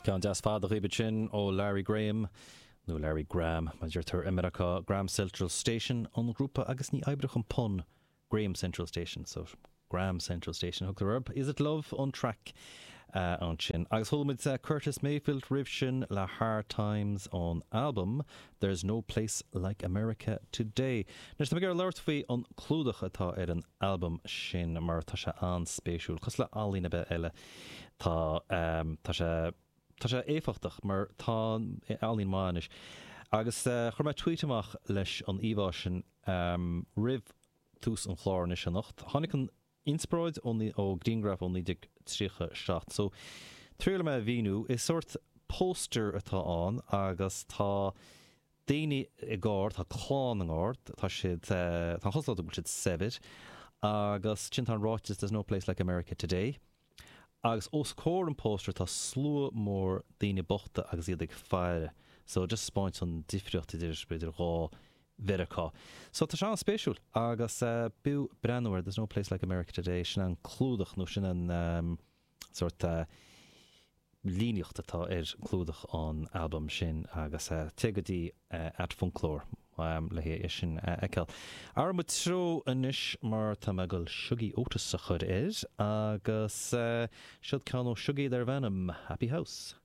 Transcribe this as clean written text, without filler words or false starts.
Ceann deas fad a ribe sin ó Larry Graham nó Larry Graham man dúirtar America Graham Central Station an grúpa agus ní aibrech an pun Graham Central Station, so Graham Central Station hook the verb. Is it love on track on sin agus holmid Curtis Mayfield riv sin La Hard Times on album There's No Place Like America Today. Nes na megar lairt fao an clúdach atá an album sin mar tá se an spéisiúil cos le allína be eile tá sé éfachtach mar tá allín máis agus chur me tweet amach leis an ívásin riv tús an chlár is an nacht hánig an inspiraid ó Greengraf ó nídig trícha seacht. So tríla me vínu is sort poster atá an agus tá daoine i gáir tá chlán an gáir tá siad tá choslá go siad sebit agus sin tá ráitis There's No Place Like America Today agus os cór an poster tá slú mór daoine bochta agus iad ag feire, so just spáint an difriocht idir beidir rá Verica. So tá se an spéisiúil agus bu brenneir There's No Place Like America Today sin an clúdach nó sin an sort líneocht atá clúdach an album sin agus tegadí at Funklór le hé sin eiceil. Ar mu tro inis mar tá me goil siúgaí ótas a chud agus siad ceann ó siúgaí ar bhenim Happy House.